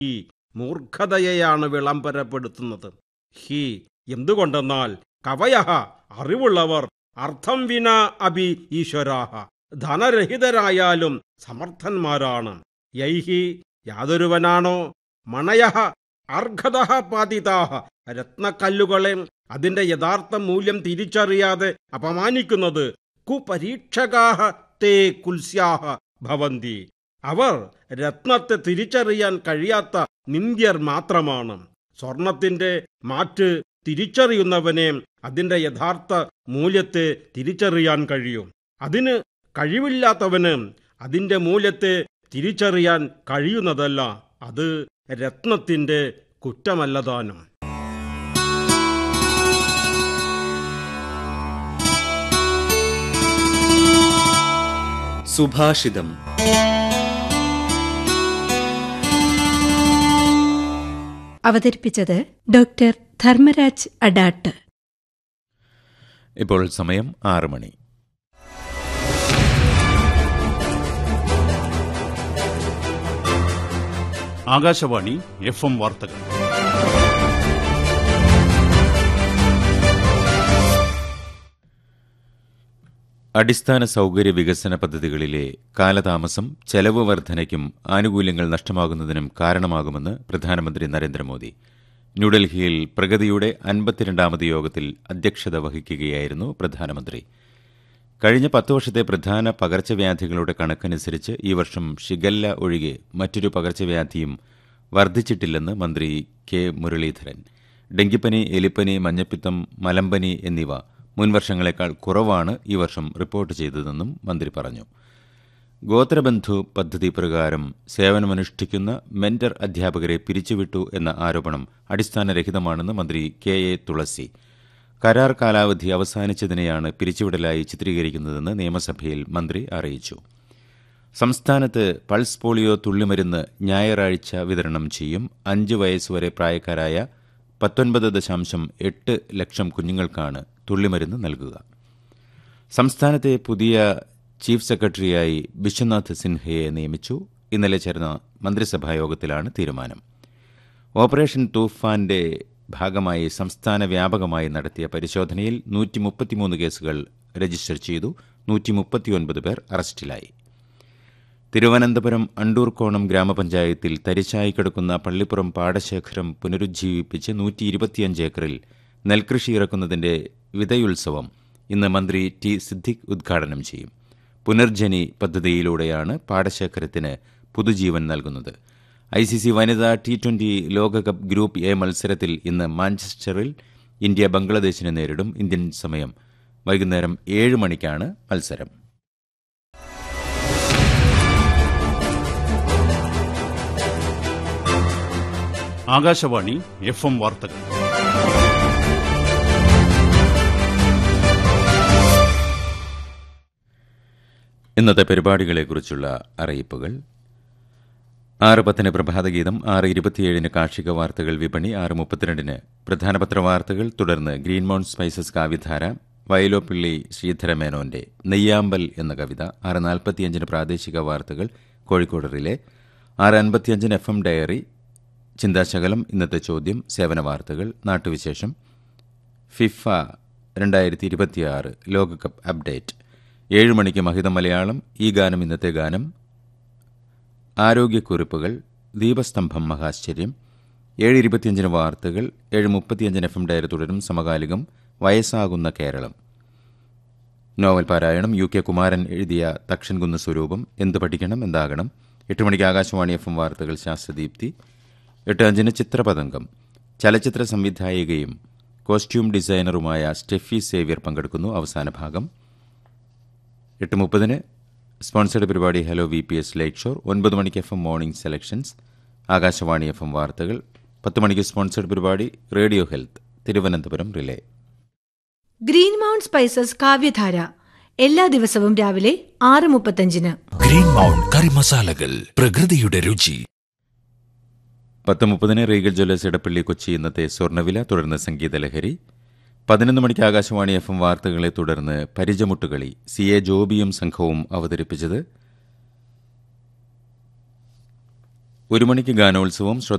ഈ മൂർഖതയെയാണ് വിളംബരപ്പെടുത്തുന്നത്. ഹി എന്തുകൊണ്ടെന്നാൽ കവയഃ അറിവുള്ളവർ അർത്ഥം വിന അഭി ഈശ്വരാഹ ധനരഹിതരായാലും സമർത്ഥന്മാരാണ്. യൈഹി യാതൊരുവനാണോ മണയഃ അർഘതഃ പാതിതാഹ രത്നക്കല്ലുകളെ അതിന്റെ യഥാർത്ഥ മൂല്യം തിരിച്ചറിയാതെ അപമാനിക്കുന്നത് കുപരീക്ഷകാഹ തേ കുൽസ്യാഹ ഭവന്തി. അവർ രത്നത്തെ തിരിച്ചറിയാൻ കഴിയാത്ത നിന്ദ്യർ മാത്രമാണ്. സ്വർണത്തിന്റെ മാറ്റ് തിരിച്ചറിയുന്നവനെ അതിന്റെ യഥാർത്ഥ മൂല്യത്തെ തിരിച്ചറിയാൻ കഴിയും. അതിന് കഴിവില്ലാത്തവന് അതിന്റെ മൂല്യത്തെ തിരിച്ചറിയാൻ കഴിയുന്നതല്ല. അത് രത്നത്തിന്റെ കുറ്റമല്ലതാനും. സുഭാഷിതം. അവതരിപ്പിച്ചത് ഡോക്ടർ ധർമ്മരാജ് അഡാട്ട്. ഇപ്പോൾ സമയം 6 മണി. ആകാശവാണി FM വാർത്തകൾ. അടിസ്ഥാന സൗകര്യ വികസന പദ്ധതികളിലെ കാലതാമസം ചെലവ് വർധനയ്ക്കും ആനുകൂല്യങ്ങൾ നഷ്ടമാകുന്നതിനും കാരണമാകുമെന്ന് പ്രധാനമന്ത്രി നരേന്ദ്രമോദി. ന്യൂഡൽഹിയിൽ പ്രഗതിയുടെ 52ാമത് യോഗത്തിൽ അധ്യക്ഷത വഹിക്കുകയായിരുന്നു പ്രധാനമന്ത്രി. കഴിഞ്ഞ 10 വർഷത്തെ പ്രധാന പകർച്ചവ്യാധികളുടെ കണക്കനുസരിച്ച് ഈ വർഷം ഷിഗല്ല ഒഴികെ മറ്റൊരു പകർച്ചവ്യാധിയും വർദ്ധിച്ചിട്ടില്ലെന്ന് മന്ത്രി കെ മുരളീധരൻ. ഡെങ്കിപ്പനി, എലിപ്പനി, മഞ്ഞപ്പിത്തം, മലമ്പനി എന്നിവ മുൻവർഷങ്ങളെക്കാൾ കുറവാണ് ഈ വർഷം റിപ്പോർട്ട് ചെയ്തതെന്നും മന്ത്രി പറഞ്ഞു. ഗോത്രബന്ധു പദ്ധതി പ്രകാരം സേവനമനുഷ്ഠിക്കുന്ന മെന്റർ അധ്യാപകരെ പിരിച്ചുവിട്ടു എന്ന ആരോപണം അടിസ്ഥാനരഹിതമാണെന്ന് മന്ത്രി കെ എ തുളസി. കരാർ കാലാവധി അവസാനിച്ചതിനെയാണ് പിരിച്ചുവിടലായി ചിത്രീകരിക്കുന്നതെന്ന് നിയമസഭയിൽ മന്ത്രി അറിയിച്ചു. സംസ്ഥാനത്ത് പൾസ് പോളിയോ തുള്ളിമരുന്ന് ഞായറാഴ്ച വിതരണം ചെയ്യും. 5 വയസ്സുവരെ പ്രായക്കാരായ 19.8 ലക്ഷം കുഞ്ഞുങ്ങൾക്കാണ് തുള്ളിമരുന്ന് നൽകുക. സംസ്ഥാനത്തെ പുതിയ ചീഫ് സെക്രട്ടറിയായി വിശ്വനാഥ് സിൻഹയെ നിയമിച്ചു. ഇന്നലെ ചേർന്ന മന്ത്രിസഭായോഗത്തിലാണ് തീരുമാനം. ഓപ്പറേഷൻ തൂഫാന്റെ ഭാഗമായി സംസ്ഥാന വ്യാപകമായി നടത്തിയ പരിശോധനയിൽ 133 കേസുകൾ രജിസ്റ്റർ ചെയ്തു. 139 പേർ അറസ്റ്റിലായി. തിരുവനന്തപുരം അണ്ടൂർക്കോണം ഗ്രാമപഞ്ചായത്തിൽ തരിശായി കിടക്കുന്ന പള്ളിപ്പുറം പാടശേഖരം പുനരുജ്ജീവിപ്പിച്ച് 125 ഏക്കറിൽ നെൽകൃഷി ഇറക്കുന്നതിന്റെ വിതയുത്സവം ഇന്ന് മന്ത്രി ടി സിദ്ദിഖ് ഉദ്ഘാടനം ചെയ്യും. പുനർജനി പദ്ധതിയിലൂടെയാണ് പാടശേഖരത്തിന് പുതുജീവൻ നൽകുന്നത്. ICC വനിതാ T20 ലോകകപ്പ് ഗ്രൂപ്പ് എ മത്സരത്തിൽ ഇന്ന് മാഞ്ചസ്റ്ററിൽ ഇന്ത്യ ബംഗ്ലാദേശിനെ നേരിടും. ഇന്ത്യൻ സമയം വൈകുന്നേരം 7 മണിക്കാണ് മത്സരം. ആകാശവാണി FM വാർത്തകൾ. ഇന്നത്തെ പരിപാടികളെക്കുറിച്ചുള്ള അറിയിപ്പുകൾ. 6:10 പ്രഭാതഗീതം, 6:27 കാർഷിക വാർത്തകൾ വിപണി, 6:32 പ്രധാന പത്രവാർത്തകൾ, തുടർന്ന് ഗ്രീൻ മൗണ്ട് സ്പൈസസ് കാവ്യധാര, വയലോപ്പിള്ളി ശ്രീധരമേനോന്റെ നെയ്യാമ്പൽ എന്ന കവിത, 6:45 പ്രാദേശിക വാർത്തകൾ കോഴിക്കോട് റിലേ, 6:55 FM ഡയറി, ചിന്താശകലം, ഇന്നത്തെ ചോദ്യം, സേവന വാർത്തകൾ, നാട്ടുവിശേഷം, ഫിഫ 2026 ലോകകപ്പ് അപ്ഡേറ്റ്, 7 മണിക്ക് മഹിതം മലയാളം, ഈ ഗാനം ഇന്നത്തെ ഗാനം, ആരോഗ്യക്കുറിപ്പുകൾ, ദീപസ്തംഭം മഹാശ്ചര്യം, 7:25 വാർത്തകൾ, 7:35 FM ഡയറി തുടരും, സമകാലികം, വയസ്സാകുന്ന കേരളം, നോവൽ പാരായണം, UK കുമാരൻ എഴുതിയ തക്ഷൻകുന്ന് സ്വരൂപം, എന്ത് പഠിക്കണം എന്താകണം, 8 മണിക്ക് ആകാശവാണി FM വാർത്തകൾ, ശാസ്ത്രദീപ്തി, 8:05 ചിത്രപതംഗം, ചലച്ചിത്ര സംവിധായികയും കോസ്റ്റ്യൂം ഡിസൈനറുമായ സ്റ്റെഫി സേവ്യർ പങ്കെടുക്കുന്നു, അവസാന ഭാഗം. 8:30 സ്പോൺസേഡ് പരിപാടി ഹലോ VPS ലൈറ്റ് ഷോ, 9 മണിക്ക് FM morning selections, Akashvani FM വാർത്തകൾ, 10 മണിക്ക് സ്പോൺസേഡ് പരിപാടി radio health Thiruvananthapuram relay. Green mount spices കാവ്യധാര എല്ലാ ദിവസവും രാവിലെ 6:35. ഗ്രീൻ മൗണ്ട് കറി മസാലകൾ, പ്രകൃതിയുടെ രുചി. 10:30 റീഗൽ ജ്വല്ലേഴ്സ് ഇടപ്പള്ളി കൊച്ചി ഇന്നത്തെ സ്വർണ്ണവില, തുടർന്ന് സംഗീതലഹരി. 11 മണിക്ക് ആകാശവാണി FM വാർത്തകളെ തുടർന്ന് പരിചമുട്ടുകളി, CA ജോബിയും സംഘവും അവതരിപ്പിച്ചത്. 1 മണിക്ക് ഗാനോത്സവം